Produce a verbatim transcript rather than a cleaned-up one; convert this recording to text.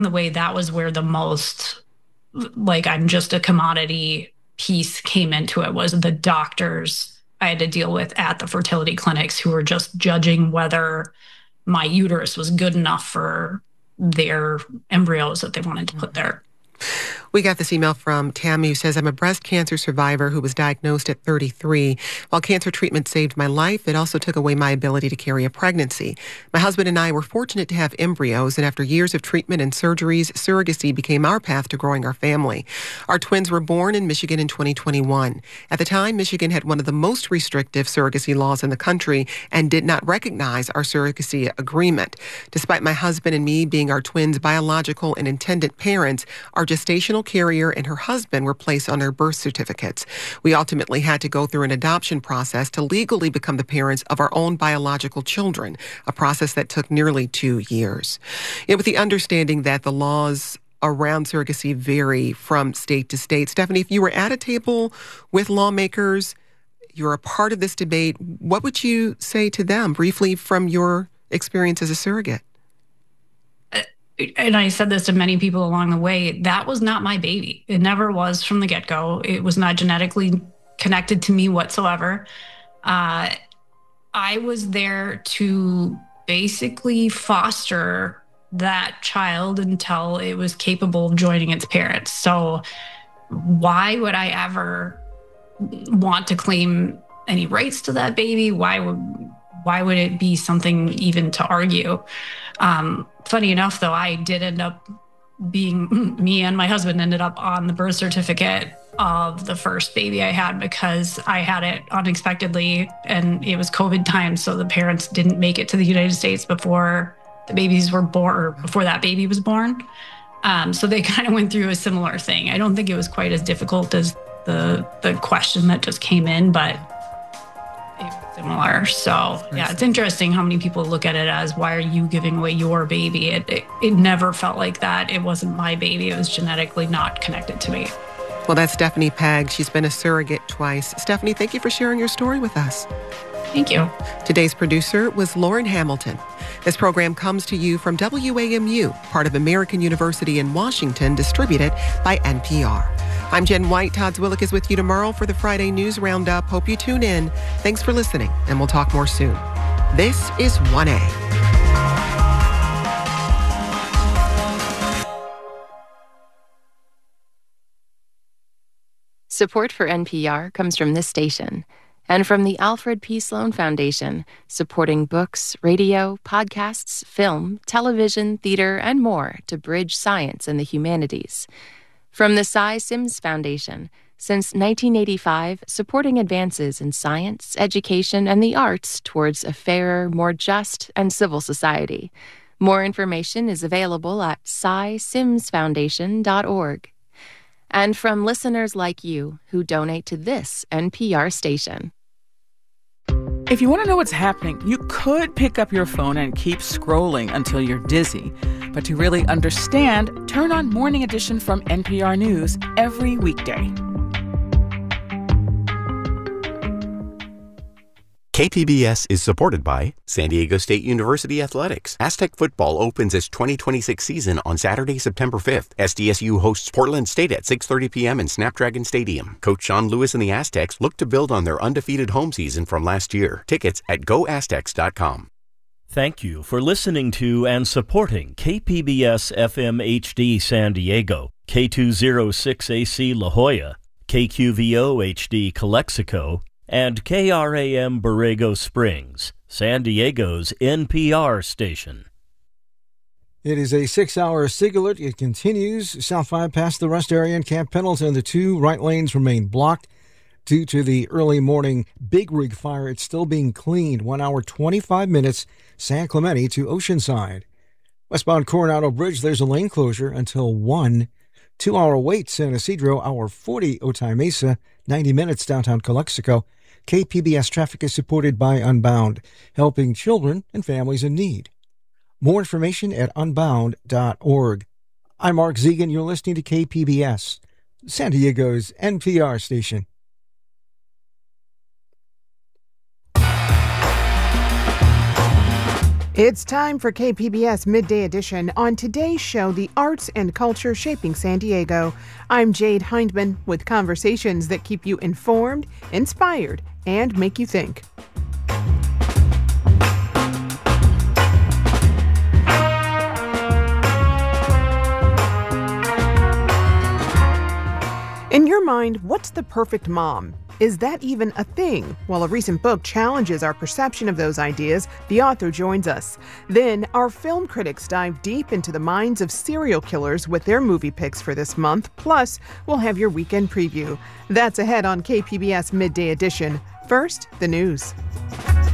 the way that was where the most, like, I'm just a commodity piece came into it, was the doctors I had to deal with at the fertility clinics who were just judging whether my uterus was good enough for their embryos that they wanted to put there. We got this email from Tammy who says, I'm a breast cancer survivor who was diagnosed at thirty-three. While cancer treatment saved my life, it also took away my ability to carry a pregnancy. My husband and I were fortunate to have embryos, and after years of treatment and surgeries, surrogacy became our path to growing our family. Our twins were born in Michigan in twenty twenty-one. At the time, Michigan had one of the most restrictive surrogacy laws in the country and did not recognize our surrogacy agreement. Despite my husband and me being our twins' biological and intended parents, our gestational carrier and her husband were placed on their birth certificates. We ultimately had to go through an adoption process to legally become the parents of our own biological children, a process that took nearly two years. Yet with the understanding that the laws around surrogacy vary from state to state. Stephanie, if you were at a table with lawmakers, you're a part of this debate, what would you say to them briefly from your experience as a surrogate? And I said this to many people along the way, that was not my baby. It never was from the get-go. It was not genetically connected to me whatsoever. Uh, I was there to basically foster that child until it was capable of joining its parents. So why would I ever want to claim any rights to that baby? Why would why would it be something even to argue? Um, funny enough, though, I did end up being, me and my husband ended up on the birth certificate of the first baby I had because I had it unexpectedly and it was COVID time. So the parents didn't make it to the United States before the babies were born, or before that baby was born. Um, so they kind of went through a similar thing. I don't think it was quite as difficult as the the question that just came in, but it was similar. So yeah, it's interesting how many people look at it as, why are you giving away your baby? It, it, it never felt like that. It wasn't my baby. It was genetically not connected to me. Well, that's Stephanie Pegg. She's been a surrogate twice. Stephanie, thank you for sharing your story with us. Thank you. Today's producer was Lauren Hamilton. This program comes to you from W A M U, part of American University in Washington, distributed by N P R. I'm Jen White. Todd Zwillich is with you tomorrow for the Friday News Roundup. Hope you tune in. Thanks for listening, and we'll talk more soon. This is one A. Support for N P R comes from this station and from the Alfred P. Sloan Foundation, supporting books, radio, podcasts, film, television, theater, and more to bridge science and the humanities. From the Cy Sims Foundation, since nineteen eighty-five, supporting advances in science, education, and the arts towards a fairer, more just, and civil society. More information is available at cy sims foundation dot org. And from listeners like you who donate to this N P R station. If you want to know what's happening, you could pick up your phone and keep scrolling until you're dizzy. But to really understand, turn on Morning Edition from N P R News every weekday. K P B S is supported by San Diego State University Athletics. Aztec football opens its twenty twenty-six season on Saturday, September fifth. S D S U hosts Portland State at six thirty p.m. in Snapdragon Stadium. Coach Sean Lewis and the Aztecs look to build on their undefeated home season from last year. Tickets at go aztecs dot com. Thank you for listening to and supporting K P B S F M H D San Diego, K two oh six A C La Jolla, K Q V O H D Calexico, and K R A M Borrego Springs, San Diego's N P R station. It is a six-hour SIG alert. It continues. South five past the rest area in Camp Pendleton. The two right lanes remain blocked due to the early morning Big Rig fire. It's still being cleaned. One hour, twenty-five minutes, San Clemente to Oceanside. Westbound Coronado Bridge, there's a lane closure until one. Two-hour wait, San Isidro, hour forty, Otay Mesa, ninety minutes, downtown Calexico. K P B S traffic is supported by Unbound, helping children and families in need. More information at unbound dot org. I'm Mark Zegan. You're listening to K P B S, San Diego's N P R station. It's time for K P B S Midday Edition. On today's show, the arts and culture shaping San Diego. I'm Jade Hindman with conversations that keep you informed, inspired, and make you think. In your mind, what's the perfect mom? Is that even a thing? Well, a recent book challenges our perception of those ideas. The author joins us. Then, our film critics dive deep into the minds of serial killers with their movie picks for this month. Plus, we'll have your weekend preview. That's ahead on K P B S Midday Edition. First, the news.